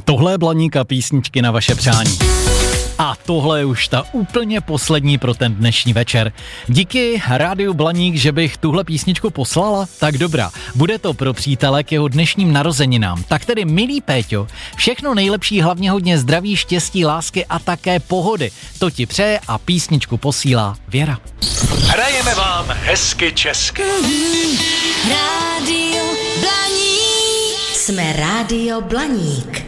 Tohle je Blaník a písničky na vaše přání. A tohle je už ta úplně poslední pro ten dnešní večer. Díky rádiu Blaník, že bych tuhle písničku poslala, tak dobrá. Bude to pro přítele k jeho dnešním narozeninám. Tak tedy, milý Péťo, všechno nejlepší, hlavně hodně zdraví, štěstí, lásky a také pohody. To ti přeje a písničku posílá Věra. Hrajeme vám hezky česky. Rádio Blaník. Jsme Rádio Blaník.